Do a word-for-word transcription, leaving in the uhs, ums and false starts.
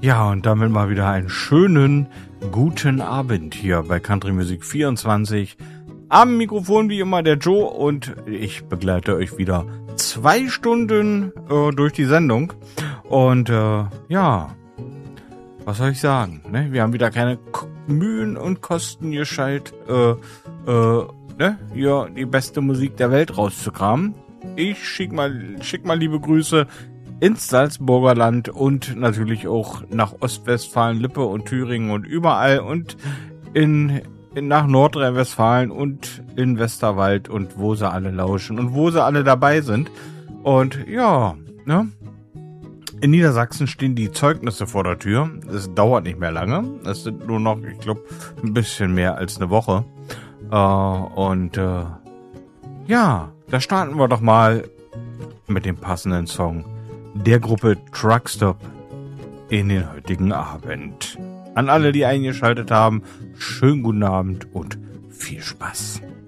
Ja, und damit mal wieder einen schönen guten Abend hier bei Country Music vierundzwanzig. Am Mikrofon wie immer der Joe und ich begleite euch wieder zwei Stunden äh, durch die Sendung. Und äh, ja, was soll ich sagen? Ne? Wir haben wieder keine K- Mühen und Kosten gescheit, äh, äh, ne? hier die beste Musik der Welt rauszukramen. Ich schick mal, schick mal liebe Grüße ins Salzburger Land und natürlich auch nach Ostwestfalen, Lippe und Thüringen und überall und in, in nach Nordrhein-Westfalen und in Westerwald und wo sie alle lauschen und wo sie alle dabei sind. Und ja, ne? In Niedersachsen stehen die Zeugnisse vor der Tür. Es dauert nicht mehr lange. Es sind nur noch, ich glaube, ein bisschen mehr als eine Woche. Äh, und äh, ja, da starten wir doch mal mit dem passenden Song der Gruppe Truckstop in den heutigen Abend. An alle, die eingeschaltet haben, schönen guten Abend und viel Spaß.